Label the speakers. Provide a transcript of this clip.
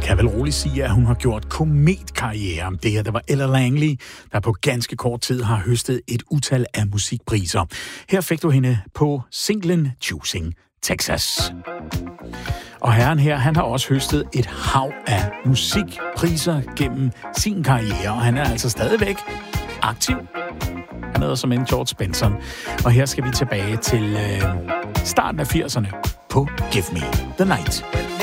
Speaker 1: kan vel roligt sige, at hun har gjort kometkarriere. Det her, der var Ella Langley, der på ganske kort tid har høstet et utal af musikpriser. Her fik du hende på singlen Choosing Texas. Og herren her, han har også høstet et hav af musikpriser gennem sin karriere, og han er altså stadigvæk aktiv. Han hedder som en George Benson. Og her skal vi tilbage til starten af 80'erne på Give Me The Night.